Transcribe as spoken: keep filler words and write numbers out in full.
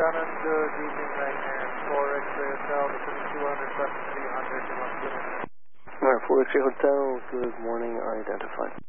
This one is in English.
Shannon, good evening, Ryanair four X-ray Hotel, descending two hundred, question three hundred, you must limit. Alright, four X-ray Hotel, good morning, unidentified.